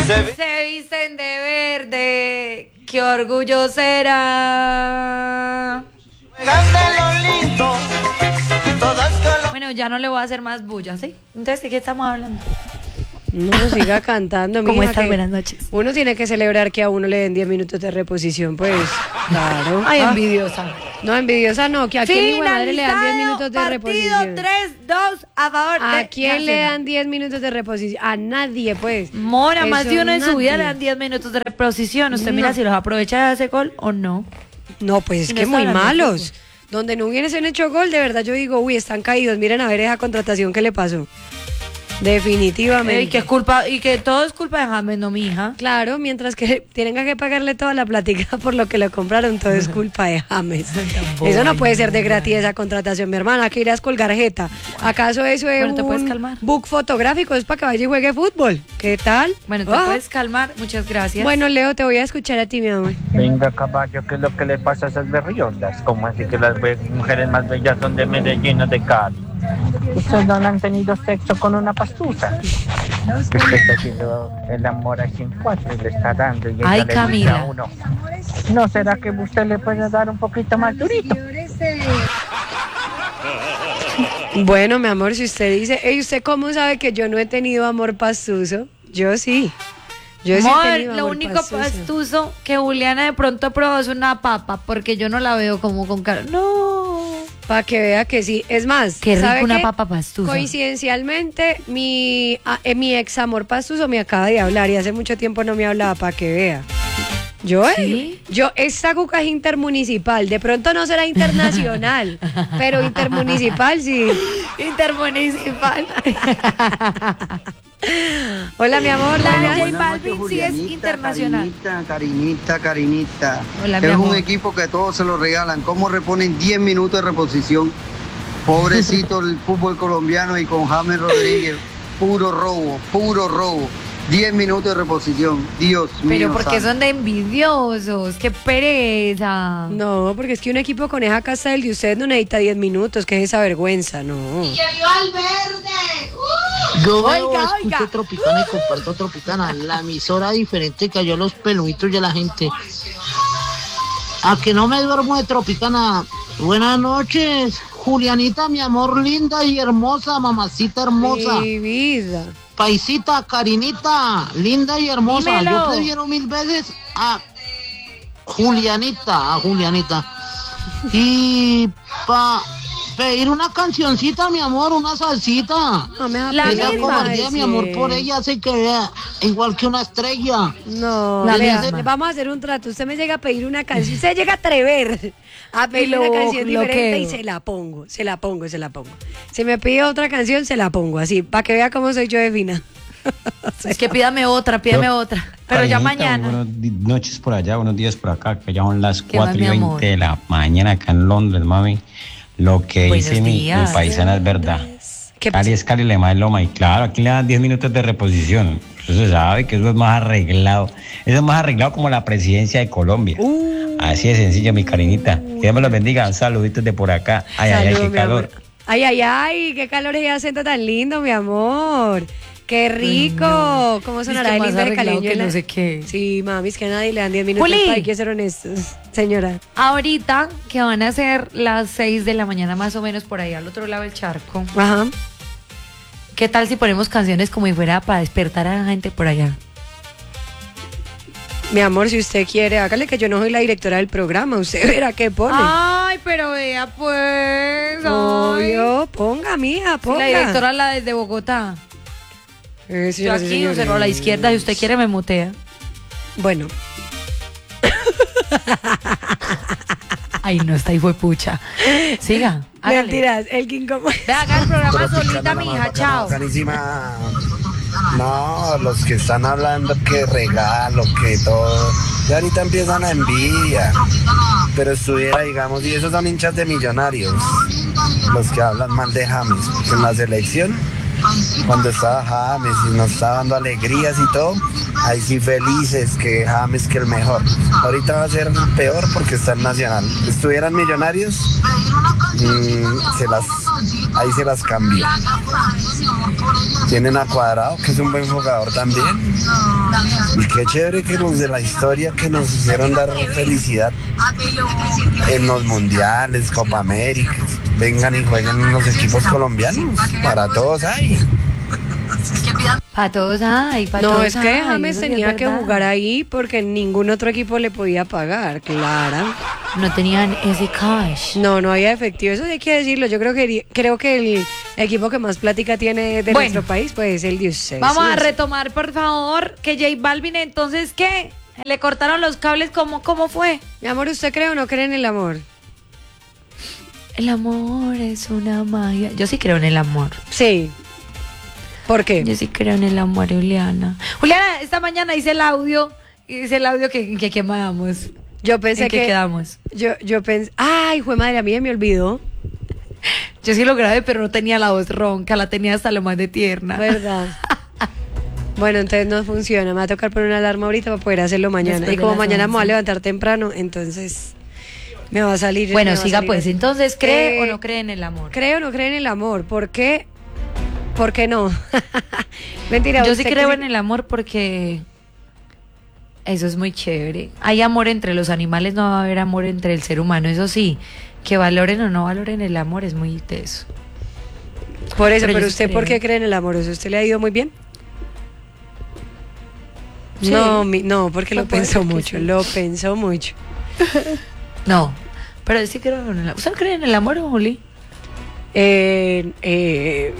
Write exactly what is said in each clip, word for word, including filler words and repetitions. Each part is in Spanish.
Se visten de verde, qué orgullo será. Bueno, ya no le voy a hacer más bulla, ¿sí? Entonces, ¿de qué estamos hablando? No, siga cantando, ¿Cómo mija, estás? que Buenas noches. Uno tiene que celebrar que a uno le den diez minutos de reposición, pues, claro. Ay, Ah, envidiosa. No, envidiosa no, que a quién hijo de madre le dan diez minutos de partido reposición. tres dos a favor de ¿A quién le Nacional. dan diez minutos de reposición? A nadie, pues. Mora, más Eso de uno en su vida nadie. le dan diez minutos de reposición. Usted No. mira si los aprovecha de hacer gol o no. No, pues es Y no que está muy hablando de malos. Donde no hubiesen hecho gol, de verdad yo digo, uy, están caídos. Miren a ver esa contratación que le pasó. Definitivamente. Y que es culpa, y que todo es culpa de James, no mi hija. Claro, mientras que tienen que pagarle toda la plática por lo que lo compraron, todo es culpa de James. Eso no puede ser de gratis esa contratación, mi hermana, que irás a colgar jeta. ¿Acaso eso es Bueno, ¿te puedes un calmar? book fotográfico? Es para que vaya y juegue fútbol. ¿Qué tal? Bueno, te Ah. puedes calmar, muchas gracias. Bueno, Leo, te voy a escuchar a ti, mi amor. Venga, caballo, ¿qué es lo que le pasa a esas berriondas? ¿Cómo así que las be- mujeres más bellas son de Medellín o de Cali? Ustedes no han tenido sexo con una pastusa. Que usted está haciendo el amor así en cuatro y le está dando y ella Ay, le gusta Camila. a uno. ¿No será que usted le puede dar un poquito más durito? Bueno, mi amor, si usted dice, ¿y usted cómo sabe que yo no he tenido amor pastuso? Yo sí. Yo sí Amor, he tenido lo amor único pastuso. pastuso que Juliana de pronto probó es una papa, porque yo no la veo como con cara. No. Para que vea que sí. Es más, Qué rico ¿sabe una qué? papa pastusa. Coincidencialmente, mi, ah, eh, mi ex amor pastuso me acaba de hablar y hace mucho tiempo no me hablaba, para que vea. Yo, eh, ¿Sí? yo, esta cuca es intermunicipal, de pronto no será internacional, pero intermunicipal sí. Intermunicipal. Hola, mi amor, La Lana. J Buenas Balvin noches, sí es Julianita, internacional. Carinita, Carinita, Carinita. Hola, mi es amor. un equipo que todos se lo regalan. ¿Cómo reponen diez minutos de reposición? Pobrecito el fútbol colombiano y con James Rodríguez. Puro robo, puro robo. diez minutos de reposición. Dios mío. Pero porque santo. son de envidiosos, qué pereza. No, porque es que un equipo con esa casa del de usted no necesita diez minutos, que es esa vergüenza, no. Yo Oiga, veo, escucho oiga. Tropicana y comparto Tropicana. La emisora diferente cayó los peluitos de la gente. A que no me duermo de Tropicana. Buenas noches, Julianita, mi amor linda y hermosa, mamacita hermosa. Mi vida. Paisita, Carinita, linda y hermosa. Dímelo. Yo prefiero mil veces a Julianita, a Julianita. Y pa pedir una cancioncita, mi amor, una salsita. No me da La pena, Esa misma. cobardía, mi amor, sí. por ella hace que vea igual que una estrella. No, La vea, misma. vamos a hacer un trato. Usted me llega a pedir una canción, usted llega a atrever a pedir lo- una canción lo diferente quedo. y se la pongo, se la pongo, se la pongo. Si me pide otra canción, se la pongo así, para que vea cómo soy yo de fina. Es que pídame otra, pídame otra. Pero ya Karinita, mañana. Buenas di- noches por allá, buenos días por acá, que ya son las ¿Qué más, cuatro mi y amor? veinte de la mañana acá en Londres, mami. Lo que Buenos dice mi, mi días. paisana es verdad. ¿Qué Cali es Cali, Lema es Loma. Y claro, aquí le dan diez minutos de reposición. Eso se sabe que eso es más arreglado. Eso es más arreglado como la presidencia de Colombia. Uh. Así de sencillo, mi Karinita. Que Dios me los bendiga. Un saludito de por acá. Ay, ay, ay, Saludos, qué mi calor. amor. Ay, ay, ay, qué calor y acento tan lindo, mi amor. Qué rico. ¿Cómo sonará Es que el más lindo de arreglado caleño? que no la- sé qué. Sí, mami, es que a nadie le dan diez minutos, Juli. hay que ser honestos. Señora. Ahorita que van a ser las seis de la mañana más o menos por ahí al otro lado del charco. Ajá. ¿Qué tal si ponemos canciones como si fuera para despertar a la gente por allá? Mi amor, si usted quiere, hágale que yo no soy la directora del programa. Usted verá qué pone. Ay, pero vea pues. ay. Obvio, ponga, mija, Sí, ponga. la directora la desde Bogotá. Eh, sí, Yo sí, aquí, señora. cero a la izquierda, si usted quiere me mutea. Bueno, Ay, no, está ahí fue pucha. Siga, hágale. mentiras, el King como... Ve, haga el programa solita, mi hija, chao. Carísima. No, los que están hablando que regalo, que todo. Ya ahorita empiezan a envidia. Pero estuviera, digamos, y esos son hinchas de Millonarios. Los que hablan mal de James. Porque en la selección, cuando estaba James y nos estaba dando alegrías y todo, ahí sí felices que James que el mejor. Ahorita va a ser peor porque está en Nacional. Estuvieran Millonarios, mmm, se las, ahí se las cambio. Tienen a Cuadrado, que es un buen jugador también. Y qué chévere que los de la historia que nos hicieron dar felicidad en los mundiales, Copa América, vengan y jueguen en los equipos colombianos. Para todos hay. Para todos hay, para No, todos es que hay, James eso sí tenía es que verdad. jugar ahí porque ningún otro equipo le podía pagar, claro. No tenían ese cash. No, no había efectivo, eso sí hay que decirlo. Yo creo que creo que el equipo que más plática tiene de Bueno. nuestro país pues es el de ustedes. Vamos a Sí, retomar, por favor, que J Balvin, entonces, ¿qué? ¿Le cortaron los cables? ¿Cómo, cómo fue? Mi amor, ¿usted cree o no cree en el amor? El amor es una magia. Yo sí creo en el amor. Sí. ¿Por qué? Yo sí creo en el amor, Juliana. Juliana, esta mañana hice el audio, hice el audio que, que quemamos. Yo pensé ¿En qué que quedamos? Yo, yo pensé, ay, jue madre, a mí me olvidó. Yo sí lo grabé, pero no tenía la voz ronca, la tenía hasta lo más de tierna. ¿Verdad? Bueno, entonces no funciona. Me va a tocar poner una alarma ahorita para poder hacerlo mañana. Después Y de como las mañana me voy a once. levantar temprano, entonces me va a salir. me Bueno, va a siga salir pues. así. Entonces, ¿cree Eh, o no cree en el amor? ¿Cree o no cree en el amor? ¿Por qué? ¿Por qué no? Mentira. Yo sí usted creo que en el amor porque eso es muy chévere. Hay amor entre los animales, no va a haber amor entre el ser humano. Eso sí, que valoren o no valoren el amor es muy teso. Por eso, Pero pero, yo sí usted, ¿por creo. qué cree en el amor? ¿Usted le ha ido muy bien? Sí. No, mi- no, porque No lo puede pensó ser que mucho, sí. lo pensó mucho. No, pero yo sí creo en el amor. ¿Usted cree en el amor, Juli? Eh, eh,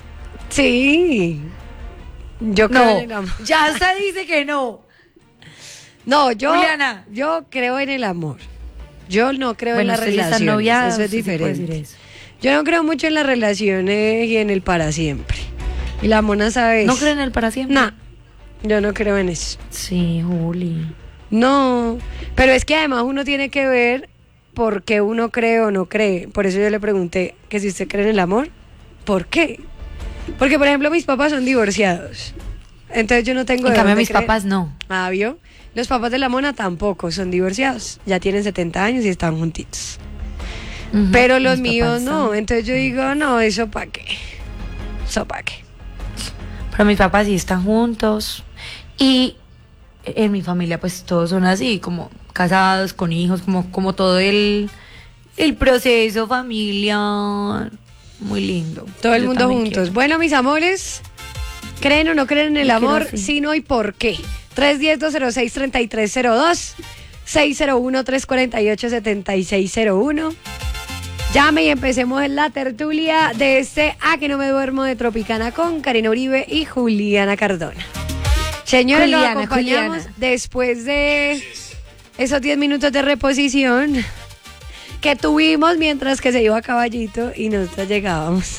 sí. Yo creo No, en el amor. ya se dice que no. No, yo, Juliana. yo creo en el amor. Yo no creo en Bueno, las usted sí está relaciones. noviada, eso es usted sí puede diferente. decir eso. Yo no creo mucho en las relaciones y en el para siempre. Y la mona sabe. ¿No cree en el para siempre? No, yo no creo en eso. Sí, Juli. No, pero es que además uno tiene que ver por qué uno cree o no cree. Por eso yo le pregunté que si usted cree en el amor, ¿por qué? Porque, por ejemplo, mis papás son divorciados. Entonces yo no tengo En de cambio, dónde mis creer. papás no. Ah, ¿vio? Los papás de la mona tampoco son divorciados. Ya tienen setenta años y están juntitos. Ujú, Pero los mis míos papás no. son- Entonces yo digo, no, ¿eso para qué? ¿Eso para qué? Pero mis papás sí están juntos. Y en mi familia, pues todos son así, como casados, con hijos, como, como todo el, el proceso familiar. Muy lindo. Todo el Yo mundo también juntos. quiero. Bueno, mis amores, ¿creen o no creen en el Yo quiero amor? así. Si no, ¿y por qué? tres uno cero, dos cero seis, tres tres cero dos, seis cero uno, tres cuatro ocho, siete seis cero uno. Llame y empecemos en la tertulia de este A que no me duermo de Tropicana con Karina Uribe y Juliana Cardona. Señores, los Juliana, acompañamos Juliana. después de esos diez minutos de reposición que tuvimos mientras que se iba a Caballito y nosotros llegábamos.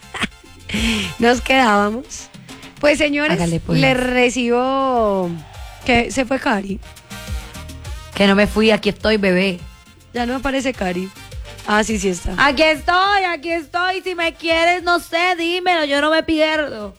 Nos quedábamos. Pues señores, Hágale, pues. le recibo que se fue Cari. Que no me fui, aquí estoy, bebé. Ya no aparece Cari. Ah, sí, sí está. Aquí estoy, aquí estoy. Si me quieres, no sé, dímelo, yo no me pierdo.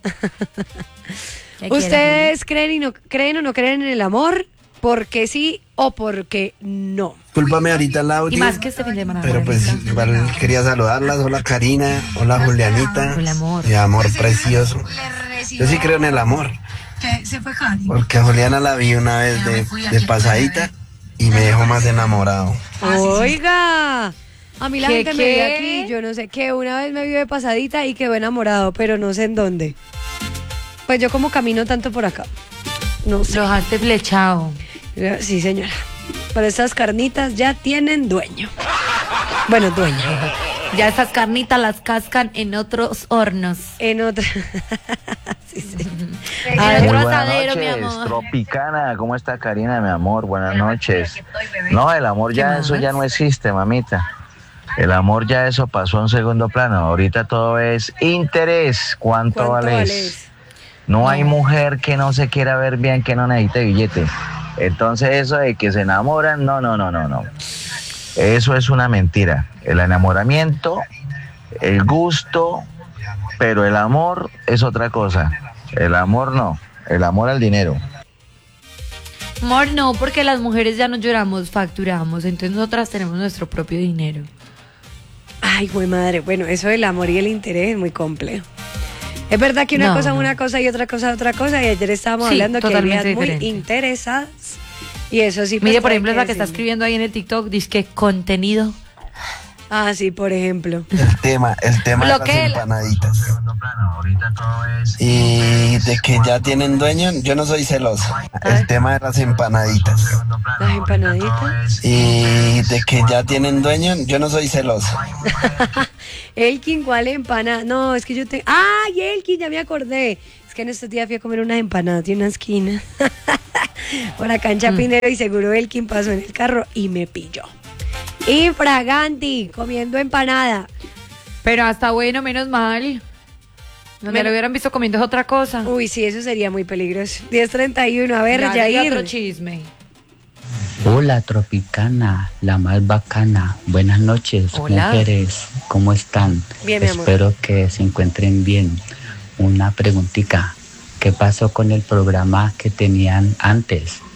¿Qué quieres, ¿Ustedes creen, y no, creen o no creen en el amor? ¿Por qué sí o por qué no? Discúlpame ahorita el Juli? audio. Y más que este fin de semana. Pero pues igual quería saludarlas. Hola Karina, hola Julianita. Hola, amor. Mi amor precioso. Yo sí creo en el amor. Se fue Cari. Porque a Juliana la vi una vez de, de pasadita y me dejó más enamorado. Oiga, a mí la ¿Qué, gente me vio qué? aquí, yo no sé qué, una vez me vio de pasadita y quedó enamorado, pero no sé en dónde. Pues yo como camino tanto por acá. No sé. Lo dejaste flechado. Sí, señora. Pero estas carnitas ya tienen dueño. Bueno, dueño. Ya esas carnitas las cascan en otros hornos. En otra. Sí, sí. En A ver, otro Muy buenas asadero, mi noches, amor. Tropicana, ¿cómo está Karina, mi amor? Buenas noches. No, el amor ya ¿Qué eso más? ya no existe, mamita. El amor ya eso pasó a un segundo plano. Ahorita todo es interés. ¿Cuánto, ¿Cuánto vales? vales? No hay mujer que no se quiera ver bien, que no necesite billete. Entonces eso de que se enamoran, no, no, no, no, no. Eso es una mentira. El enamoramiento, el gusto, pero el amor es otra cosa. El amor no, el amor al dinero. Amor, no, porque las mujeres ya no lloramos, facturamos. Entonces nosotras tenemos nuestro propio dinero. Ay, güey madre. Bueno, eso del amor y el interés es muy complejo. Es verdad que una No, cosa es no. una cosa y otra cosa es otra cosa. Y ayer estábamos Sí, hablando que hay totalmente vidas muy diferente. interesadas. Y eso sí. pues, Mire, por hay ejemplo, que la que está decirlo. escribiendo ahí en el TikTok, dice que contenido. Ah, sí, por ejemplo. El tema, el tema de las Bloquéela. empanaditas. Y de que ya tienen dueño, yo no soy celoso. El tema de las empanaditas. Las empanaditas. Y de que ya tienen dueño, yo no soy celoso. Elkin, ¿cuál empanada? No, es que yo tengo... ¡Ay, Elkin! Ya me acordé. Es que en estos días fui a comer unas empanadas de una esquina. Por acá en Chapinero y seguro Elkin pasó en el carro y me pilló. Infraganti, comiendo empanada. Pero hasta bueno, menos mal. Donde Men- lo hubieran visto comiendo es otra cosa. Uy, sí, eso sería muy peligroso. diez treinta y uno, a ver, Ya leí otro Jair. chisme. Hola Tropicana, la más bacana. Buenas noches, Hola. mujeres. ¿Cómo están? Bien, mi amor. Espero que se encuentren bien. Una preguntita. ¿Qué pasó con el programa que tenían antes?